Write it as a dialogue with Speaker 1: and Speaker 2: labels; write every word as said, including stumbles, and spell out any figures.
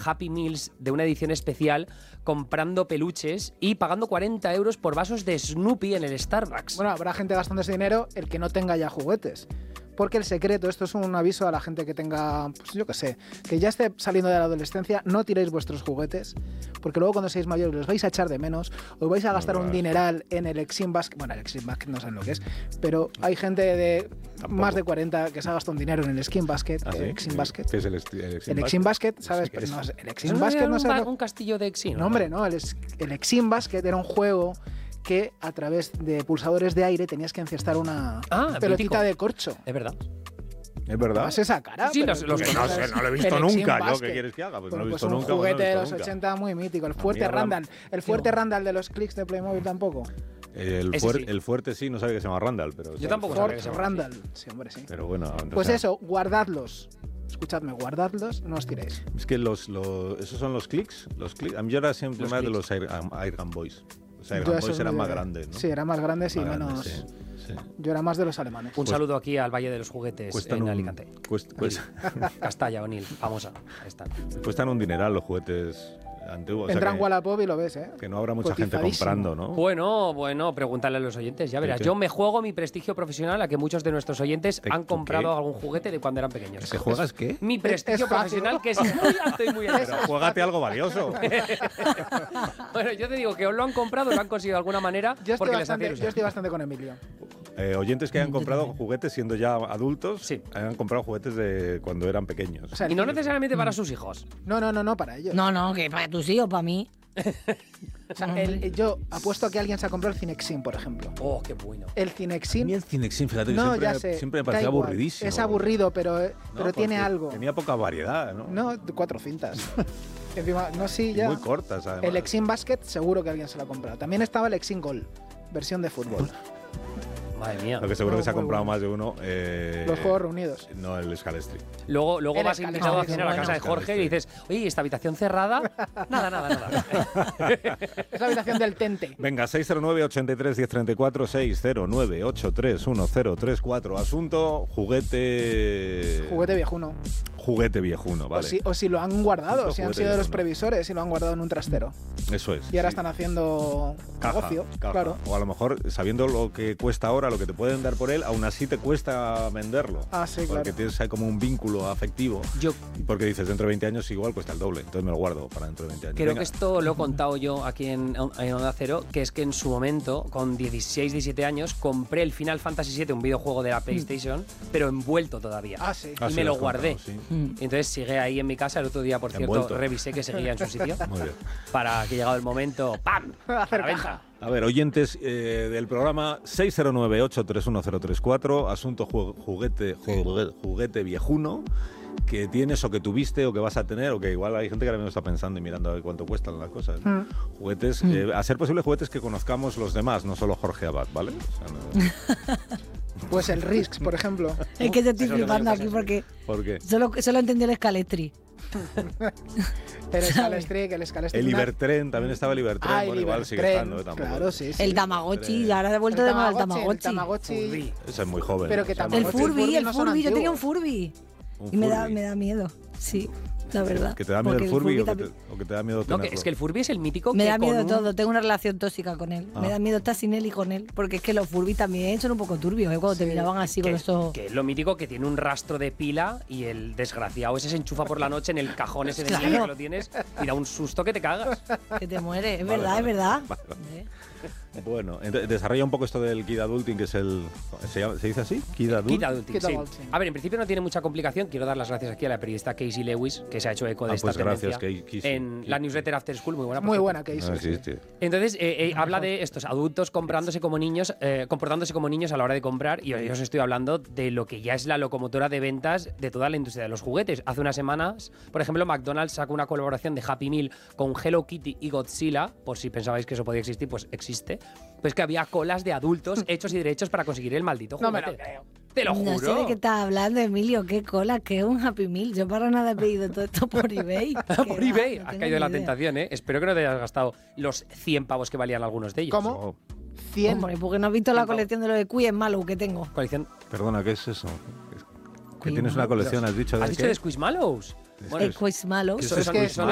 Speaker 1: Happy Meals de una edición especial comprando peluches y pagando cuarenta euros por vasos de Snoopy en el Starbucks.
Speaker 2: Bueno, habrá gente gastando ese dinero el que no tenga ya juguetes. Porque el secreto, esto es un aviso a la gente que tenga, pues yo qué sé, que ya esté saliendo de la adolescencia, no tiréis vuestros juguetes, porque luego cuando seáis mayores los vais a echar de menos, os vais a gastar un dineral en el Exim Basket. Bueno, el Exim Basket no saben lo que es, pero hay gente de Tampoco. más de cuarenta que se ha gastado un dinero en el Exim Basket.
Speaker 3: ¿Ah, sí?
Speaker 2: el Exim Basket.
Speaker 3: ¿Qué es el, Exim
Speaker 2: el
Speaker 3: Basket?
Speaker 2: Exim Basket, ¿sabes?
Speaker 3: No sé
Speaker 2: No,
Speaker 3: es.
Speaker 2: el Exim
Speaker 1: ¿No
Speaker 2: Basket no
Speaker 1: un,
Speaker 2: sé.
Speaker 1: un castillo de Exim?
Speaker 2: No, hombre, no, el, el Exim Basket era un juego que a través de pulsadores de aire tenías que encestar una
Speaker 1: ah,
Speaker 2: pelotita
Speaker 1: mítico.
Speaker 2: de corcho.
Speaker 1: Es verdad.
Speaker 3: Es verdad.
Speaker 2: ¿Vas esa cara?
Speaker 1: Sí,
Speaker 2: pero,
Speaker 1: los, los
Speaker 3: que no sé, no lo he visto nunca. ¿Yo qué quieres que haga? Pues
Speaker 2: bueno,
Speaker 3: no lo he
Speaker 2: pues
Speaker 3: visto
Speaker 2: un
Speaker 3: nunca.
Speaker 2: juguete
Speaker 3: no lo he
Speaker 2: de
Speaker 3: visto
Speaker 2: los
Speaker 3: nunca.
Speaker 2: ochenta muy mítico. El fuerte
Speaker 3: mierda.
Speaker 2: Randall. El fuerte Randall de los clics de Playmobil tampoco.
Speaker 3: El, fuer, sí. el fuerte sí, no sabe que se llama Randall. Pero
Speaker 1: yo tampoco
Speaker 2: sabía
Speaker 1: que se
Speaker 2: llama Randall. Sí, hombre, sí.
Speaker 3: Pero bueno.
Speaker 2: Pues
Speaker 3: o sea,
Speaker 2: eso, guardadlos. Escuchadme, guardadlos, no os tiréis.
Speaker 3: Es que los, los esos son los clics. Los clics. A mí yo era siempre
Speaker 1: Los
Speaker 3: más
Speaker 1: clics.
Speaker 3: de los Air, Air Gun Boys. Los Air
Speaker 2: Yo
Speaker 3: Gun
Speaker 2: eso
Speaker 3: Boys
Speaker 2: es
Speaker 3: eran
Speaker 2: muy
Speaker 3: más
Speaker 2: de-
Speaker 3: grandes, ¿no?
Speaker 2: Sí, eran más grandes y
Speaker 3: Más
Speaker 2: menos.
Speaker 3: grandes, sí, sí.
Speaker 2: Yo era más de los alemanes.
Speaker 1: Un
Speaker 3: Pues-
Speaker 1: saludo aquí al Valle de los Juguetes
Speaker 3: Cuestan
Speaker 1: en
Speaker 3: un,
Speaker 1: Alicante.
Speaker 3: cuest- cuest-
Speaker 1: Castalla, O'Neill, famosa. Ahí están.
Speaker 3: cuestan un dineral los juguetes antiguos.
Speaker 2: Entra
Speaker 3: o sea
Speaker 2: en
Speaker 3: que,
Speaker 2: Wallapop y lo ves, ¿eh?
Speaker 3: que no habrá mucha gente
Speaker 2: Cotizadísimo.
Speaker 3: comprando, ¿no?
Speaker 1: Bueno, bueno, pregúntale a los oyentes, ya verás.
Speaker 3: qué?
Speaker 1: Yo me juego mi prestigio profesional a que muchos de nuestros oyentes
Speaker 3: ¿Te-
Speaker 1: han
Speaker 3: tú
Speaker 1: comprado
Speaker 3: qué?
Speaker 1: algún juguete de cuando eran pequeños.
Speaker 3: ¿Que juegas qué?
Speaker 1: Mi prestigio
Speaker 2: Es fácil.
Speaker 1: profesional, que es muy alto y muy alto.
Speaker 3: Pero juégate algo valioso.
Speaker 1: Bueno, yo te digo que os lo han comprado, lo han conseguido de alguna manera
Speaker 2: Yo estoy,
Speaker 1: porque les
Speaker 2: bastante,
Speaker 1: hacía
Speaker 2: yo
Speaker 1: ilusión.
Speaker 2: estoy bastante con Emilio.
Speaker 3: Eh, oyentes que hayan comprado juguetes siendo ya adultos,
Speaker 1: Sí.
Speaker 3: hayan comprado juguetes de cuando eran pequeños.
Speaker 2: O sea,
Speaker 1: Y no necesariamente para sus hijos.
Speaker 2: no, no, no, no, para ellos.
Speaker 4: No, no, que para tus hijos, para mí.
Speaker 2: O sea, el- yo apuesto a que alguien se ha comprado el Cinexin, por ejemplo.
Speaker 1: Oh, qué bueno.
Speaker 2: El
Speaker 3: A mí
Speaker 2: Cinexin.
Speaker 3: el Cinexin, fíjate, que
Speaker 2: No,
Speaker 3: siempre,
Speaker 2: ya
Speaker 3: me-
Speaker 2: sé.
Speaker 3: siempre me
Speaker 2: da
Speaker 3: parecía
Speaker 2: igual.
Speaker 3: aburridísimo.
Speaker 2: Es aburrido, pero, eh,
Speaker 3: No,
Speaker 2: pero tiene
Speaker 3: porque
Speaker 2: algo.
Speaker 3: Tenía poca variedad, ¿no?
Speaker 2: No, cuatro cintas. Encima, no, sí,
Speaker 3: Y
Speaker 2: ya.
Speaker 3: muy cortas, además.
Speaker 2: El Exim Basket, seguro que alguien se lo ha comprado. También estaba el Exim Goal, versión de fútbol.
Speaker 1: Madre mía.
Speaker 3: Lo que seguro
Speaker 2: No,
Speaker 3: que se ha
Speaker 2: muy
Speaker 3: comprado
Speaker 2: bueno.
Speaker 3: más de uno. Eh,
Speaker 2: Los Juegos Reunidos.
Speaker 3: No, el Scalestri.
Speaker 1: Luego, luego
Speaker 2: El
Speaker 1: vas
Speaker 2: escalón,
Speaker 1: invitado a
Speaker 2: qué
Speaker 1: cenar a
Speaker 2: bueno.
Speaker 1: casa de Jorge y dices, oye, ¿esta habitación cerrada? Nada, nada, nada.
Speaker 2: Es la habitación del Tente.
Speaker 3: Venga, seis cero nueve, ochenta y tres, diez treinta y cuatro, seis cero nueve, ochenta y tres, diez treinta y cuatro. Asunto, juguete...
Speaker 2: Juguete viejuno.
Speaker 3: Juguete viejuno, vale.
Speaker 2: O, si, o si lo han guardado,
Speaker 3: Justo
Speaker 2: si han
Speaker 3: juguete
Speaker 2: sido de los
Speaker 3: viejuno.
Speaker 2: previsores y lo han guardado en un trastero.
Speaker 3: Eso es.
Speaker 2: Y ahora
Speaker 3: sí.
Speaker 2: están haciendo
Speaker 3: Caja,
Speaker 2: negocio.
Speaker 3: caja.
Speaker 2: Claro.
Speaker 3: O a lo mejor, sabiendo lo que cuesta ahora, lo que te pueden dar por él, aún así te cuesta venderlo.
Speaker 2: Ah, sí,
Speaker 3: Porque
Speaker 2: claro.
Speaker 3: tienes ahí como un vínculo afectivo.
Speaker 1: Yo
Speaker 3: Porque dices, dentro de veinte años igual cuesta el doble. Entonces me lo guardo para dentro de veinte años.
Speaker 1: creo
Speaker 3: Venga.
Speaker 1: que esto lo he contado yo aquí en, en Onda Cero, que es que en su momento, con dieciséis, diecisiete años, compré el Final Fantasy siete, un videojuego de la PlayStation, pero envuelto todavía.
Speaker 2: Ah, sí.
Speaker 3: Ah,
Speaker 1: y
Speaker 3: sí,
Speaker 1: me
Speaker 3: lo
Speaker 1: lo
Speaker 3: has
Speaker 1: guardé.
Speaker 3: contado, sí.
Speaker 4: Mm.
Speaker 1: Entonces sigue ahí en mi casa. El otro día, por cierto,
Speaker 3: Envuelto.
Speaker 1: revisé que seguía en su sitio.
Speaker 3: Muy bien.
Speaker 1: Para que llegado el momento, ¡pam! A
Speaker 2: Hacer
Speaker 1: la
Speaker 2: caja.
Speaker 1: venta.
Speaker 3: A ver, oyentes eh, del programa seis cero nueve, ocho tres uno cero tres cuatro, asunto ju- juguete, juguete, juguete viejuno que tienes o que tuviste o que vas a tener, o que igual hay gente que ahora mismo está pensando y mirando a ver cuánto cuestan las cosas. ¿no?
Speaker 2: Mm.
Speaker 3: Juguetes, eh, a ser posible juguetes que conozcamos los demás, no solo Jorge Abad, ¿vale? O sea, no-
Speaker 2: Pues el Risks, por ejemplo.
Speaker 4: Es que te estoy
Speaker 1: Eso es lo que
Speaker 4: flipando
Speaker 1: me
Speaker 4: aquí
Speaker 1: pasa.
Speaker 4: porque
Speaker 3: ¿Por qué?
Speaker 4: solo, solo entendí el Scalestri.
Speaker 2: El Scalestri, que el Scalestri.
Speaker 3: El
Speaker 2: una-
Speaker 3: Ibertren, también estaba el Ibertren,
Speaker 2: Ah, el
Speaker 3: bueno, igual sigue
Speaker 2: Ibertren,
Speaker 3: estando, ¿eh? Tampoco.
Speaker 2: claro, sí, sí.
Speaker 4: El Tamagotchi, ahora he vuelto
Speaker 2: El
Speaker 4: de moda el
Speaker 2: Tamagotchi,
Speaker 4: Tamagotchi.
Speaker 2: El Tamagotchi.
Speaker 3: Ese es muy joven.
Speaker 2: Pero que
Speaker 3: o sea,
Speaker 4: El
Speaker 2: Tamagotchi,
Speaker 4: Furby,
Speaker 2: Furby
Speaker 4: el
Speaker 2: no son
Speaker 4: Furby, yo tenía un
Speaker 2: antiguos.
Speaker 4: Furby.
Speaker 3: un
Speaker 4: Y me da,
Speaker 3: Furby.
Speaker 4: me da miedo, sí, la verdad.
Speaker 3: ¿Que te da miedo
Speaker 4: Porque
Speaker 3: el Furby, o, que
Speaker 4: también-
Speaker 3: te, o que te da miedo
Speaker 1: No,
Speaker 3: tenerlo?
Speaker 1: que es que el Furby es el mítico
Speaker 4: Me
Speaker 1: que
Speaker 4: da miedo
Speaker 1: con un-
Speaker 4: todo, tengo una relación tóxica con él.
Speaker 3: Ah.
Speaker 4: Me da miedo estar sin él y con él. Porque es que los Furby también son un poco turbios, ¿eh? Cuando te miraban así con
Speaker 1: que,
Speaker 4: esos.
Speaker 1: que es lo mítico que tiene un rastro de pila y el desgraciado ese se enchufa por la noche en el cajón ese de
Speaker 4: Claro.
Speaker 1: mierda que lo tienes y da un susto que te cagas.
Speaker 4: Que te muere, es
Speaker 3: Vale,
Speaker 4: verdad,
Speaker 3: vale.
Speaker 4: es verdad.
Speaker 3: Vale, vale.
Speaker 4: ¿Eh?
Speaker 3: Bueno, ent- desarrolla un poco esto del Kid Adulting, que es el... ¿Se, llama- ¿se dice así? Kid Adulting.
Speaker 1: Kid Adulting,
Speaker 2: Kid
Speaker 1: sí.
Speaker 2: Adulting.
Speaker 1: A ver, en principio no tiene mucha complicación. Quiero dar las gracias aquí a la periodista Casey Lewis, que se ha hecho eco de
Speaker 3: Ah,
Speaker 1: esta
Speaker 3: pues gracias,
Speaker 1: tendencia
Speaker 3: Casey.
Speaker 1: en la newsletter After School, muy buena. por
Speaker 2: Muy
Speaker 1: cierto.
Speaker 2: buena, que hizo.
Speaker 3: Ah, sí, sí.
Speaker 1: Entonces, eh, eh, habla de estos adultos comprándose como niños, eh, comportándose como niños a la hora de comprar, y yo os estoy hablando de lo que ya es la locomotora de ventas de toda la industria de los juguetes. Hace unas semanas, por ejemplo, McDonald's sacó una colaboración de Happy Meal con Hello Kitty y Godzilla, por si pensabais que eso podía existir, pues existe. Pues que había colas de adultos hechos y derechos para conseguir el maldito
Speaker 2: No me
Speaker 1: juguete.
Speaker 2: lo creo.
Speaker 1: Te lo
Speaker 4: No sé
Speaker 1: juro.
Speaker 4: de qué estás hablando, Emilio. Qué cola, qué un Happy Meal. Yo para nada he pedido todo esto por eBay.
Speaker 1: Por
Speaker 4: Qué
Speaker 1: eBay,
Speaker 4: va, no
Speaker 1: has
Speaker 4: tengo
Speaker 1: caído en la
Speaker 4: ni idea.
Speaker 1: tentación, ¿eh? Espero que no te hayas gastado los cien pavos que valían algunos de ellos.
Speaker 2: ¿Cómo?
Speaker 3: Oh,
Speaker 2: cien.
Speaker 4: Hombre, porque no has visto la
Speaker 1: Cien pavos.
Speaker 4: colección de los de Queen Malo que tengo.
Speaker 1: Colección.
Speaker 3: perdona, ¿qué es eso? Es- Que
Speaker 4: Queen
Speaker 3: tienes una colección, has dicho de
Speaker 1: ¿Has dicho
Speaker 3: qué?
Speaker 1: de Squishmallows?
Speaker 4: El Squishmallows.
Speaker 1: que
Speaker 3: ¿Qué
Speaker 1: son-
Speaker 2: es que
Speaker 1: son